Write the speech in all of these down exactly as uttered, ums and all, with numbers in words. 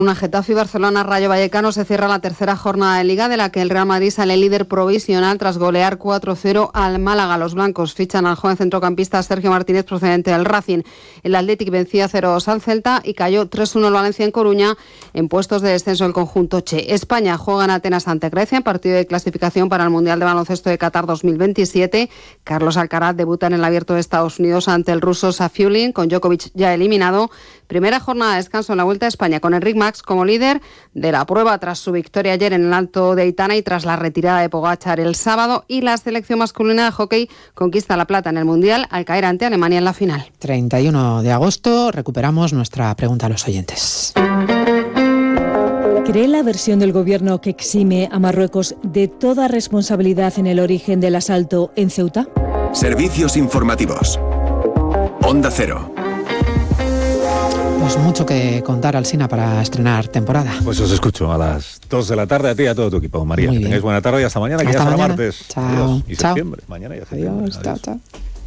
Una Getafe y Barcelona Rayo Vallecano se cierra la tercera jornada de Liga, de la que el Real Madrid sale líder provisional tras golear cuatro cero al Málaga. Los blancos fichan al joven centrocampista Sergio Martínez procedente del Racing. El Athletic vencía cero dos al Celta y cayó tres uno el Valencia en Coruña en puestos de descenso el conjunto Che. España juega en Atenas ante Grecia en partido de clasificación para el Mundial de Baloncesto de Qatar dos mil veintisiete. Carlos Alcaraz debuta en el Abierto de Estados Unidos ante el ruso Safiullin, con Djokovic ya eliminado. Primera jornada de descanso en la Vuelta a España con Enric Mas como líder de la prueba tras su victoria ayer en el Alto de Aitana y tras la retirada de Pogačar el sábado. Y la selección masculina de hockey conquista la plata en el Mundial al caer ante Alemania en la final. treinta y uno de agosto recuperamos nuestra pregunta a los oyentes. ¿Cree la versión del gobierno que exime a Marruecos de toda responsabilidad en el origen del asalto en Ceuta? Servicios informativos. Onda Cero. Pues mucho que contar, Alsina, para estrenar temporada. Pues os escucho a las dos de la tarde a ti y a todo tu equipo, María. Muy Que bien. tengáis buena tarde y hasta mañana, que Hasta ya será mañana. martes. Chao. Adiós. Y Chao. septiembre. Mañana ya septiembre. Adiós, chao, chao.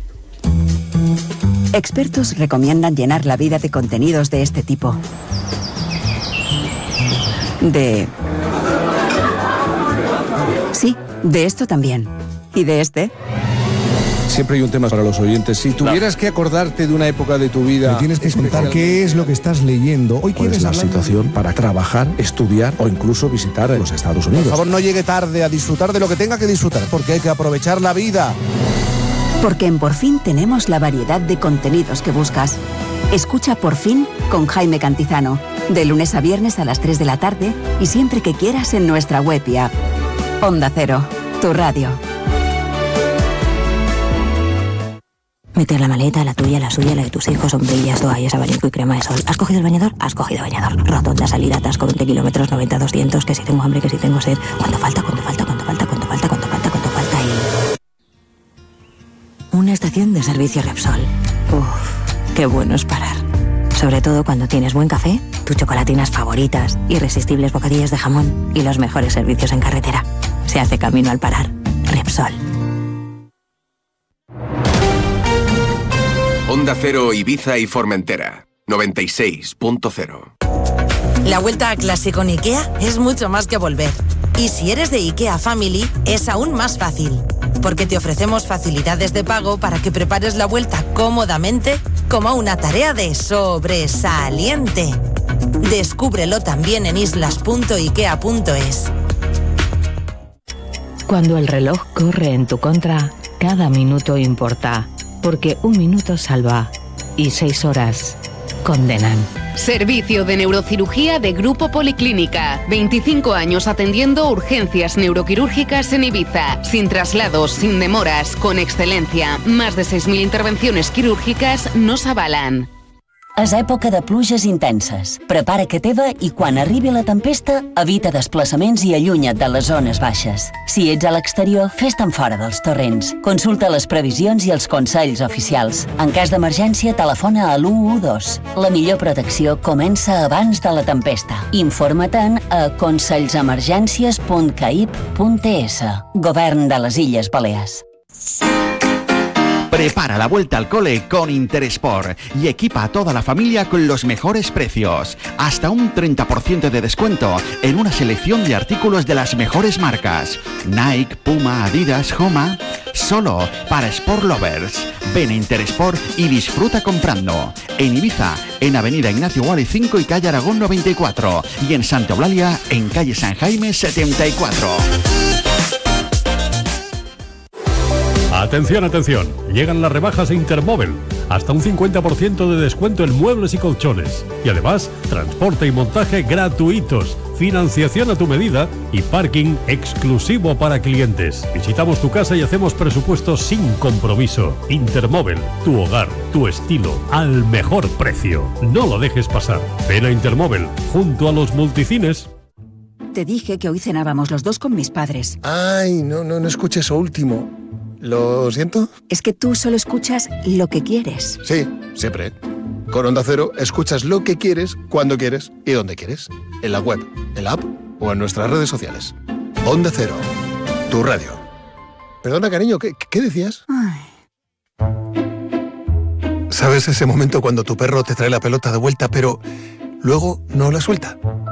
Expertos recomiendan llenar la vida de contenidos de este tipo. De... Sí, de esto también. ¿Y de este? Siempre hay un tema para los oyentes. Si tuvieras que acordarte de una época de tu vida... Me tienes que contar qué es lo que estás leyendo. Hoy ¿Cuál quieres es la hablar de- situación para trabajar, estudiar o incluso visitar los Estados Unidos? Por favor, no llegue tarde a disfrutar de lo que tenga que disfrutar, porque hay que aprovechar la vida. Porque en Por Fin tenemos la variedad de contenidos que buscas. Escucha Por Fin con Jaime Cantizano, de lunes a viernes a las tres de la tarde y siempre que quieras en nuestra web y app. Onda Cero, tu radio. Meter la maleta, la tuya, la suya, la de tus hijos, sombrillas, toallas, abanico y crema de sol. ¿Has cogido el bañador? Has cogido bañador. Rotonda, salida, atasco, veinte kilómetros, noventa, doscientos, que si tengo hambre, que si tengo sed. ¿Cuánto falta? ¿Cuánto falta? ¿Cuánto falta? ¿Cuánto falta? ¿Cuánto falta? ¿Cuánto falta? Y... una estación de servicio Repsol. Uf, qué bueno es parar. Sobre todo cuando tienes buen café, tus chocolatinas favoritas, irresistibles bocadillos de jamón y los mejores servicios en carretera. Se hace camino al parar. Repsol. Onda Cero, Ibiza y Formentera. noventa y seis punto cero. La vuelta a clase con IKEA es mucho más que volver. Y si eres de IKEA Family, es aún más fácil. Porque te ofrecemos facilidades de pago para que prepares la vuelta cómodamente como una tarea de sobresaliente. Descúbrelo también en islas punto ikea punto es. Cuando el reloj corre en tu contra, cada minuto importa. Porque un minuto salva y seis horas condenan. Servicio de neurocirugía de Grupo Policlínica. veinticinco años atendiendo urgencias neuroquirúrgicas en Ibiza. Sin traslados, sin demoras, con excelencia. Más de seis mil intervenciones quirúrgicas nos avalan. És època de pluges intenses. Prepara que teva i quan arribi la tempesta, evita desplaçaments i allunya't de les zones baixes. Si ets a l'exterior, fes-te'n fora dels torrents. Consulta les previsions i els consells oficials. En cas d'emergència, telefona a l'u u dos. La millor protecció comença abans de la tempesta. Informa-te'n a consells-emergències punt caip punt es. Govern de les Illes Balears. Prepara la vuelta al cole con Interesport y equipa a toda la familia con los mejores precios. Hasta un treinta por ciento de descuento en una selección de artículos de las mejores marcas. Nike, Puma, Adidas, Homa. Solo para Sport Lovers. Ven a Interesport y disfruta comprando. En Ibiza, en Avenida Ignacio Guari cinco y calle Aragón noventa y cuatro. Y en Santa Eulalia, en calle San Jaime setenta y cuatro. Atención, atención, llegan las rebajas de Intermóvil, hasta un cincuenta por ciento de descuento en muebles y colchones, y además, transporte y montaje gratuitos, financiación a tu medida y parking exclusivo para clientes. Visitamos tu casa y hacemos presupuestos sin compromiso. Intermóvil, tu hogar, tu estilo, al mejor precio. No lo dejes pasar. Ven a Intermóvil, junto a los multicines. Te dije que hoy cenábamos los dos con mis padres. Ay, no, no, no escuché eso último. ¿Lo siento? Es que tú solo escuchas lo que quieres. Sí, siempre. Con Onda Cero escuchas lo que quieres, cuando quieres y donde quieres. En la web, en la app o en nuestras redes sociales. Onda Cero, tu radio. Perdona, cariño, ¿qué, qué decías? Ay. ¿Sabes ese momento cuando tu perro te trae la pelota de vuelta, pero luego no la suelta?